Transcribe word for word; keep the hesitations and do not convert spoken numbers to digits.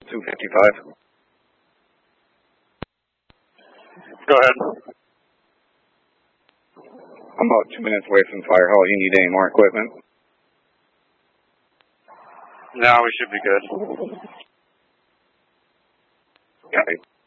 two fifty-five. Go ahead. I'm about two minutes away from Fire Hall. You need any more equipment? No, we should be good. Okay.